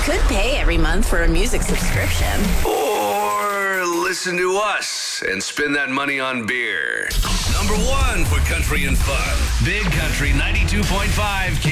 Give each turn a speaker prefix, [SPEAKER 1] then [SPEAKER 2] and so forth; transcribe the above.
[SPEAKER 1] could pay every month for a music subscription.
[SPEAKER 2] Or listen to us and spend that money on beer. Number one for country and fun. Big Country 92.5